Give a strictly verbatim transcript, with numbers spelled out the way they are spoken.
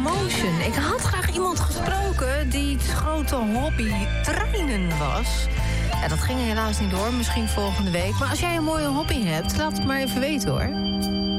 Motion. Ik had graag iemand gesproken die het grote hobby treinen was. Ja, dat ging helaas niet door, misschien volgende week. Maar als jij een mooie hobby hebt, laat het maar even weten hoor.